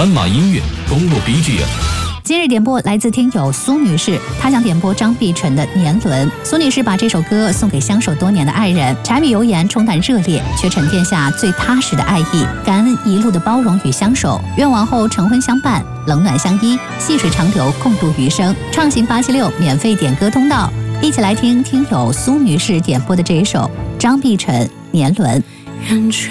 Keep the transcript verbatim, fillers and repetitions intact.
斑马音乐公路 B G M。 今日点播来自听友苏女士，她想点播张碧晨的《年轮》。苏女士把这首歌送给相守多年的爱人，柴米油盐冲淡热烈，却沉淀下最踏实的爱意。感恩一路的包容与相守，愿往后成婚相伴，冷暖相依，细水长流，共度余生。畅行八七六免费点歌通道，一起来听听友苏女士点播的这一首张碧晨《年轮》。 远去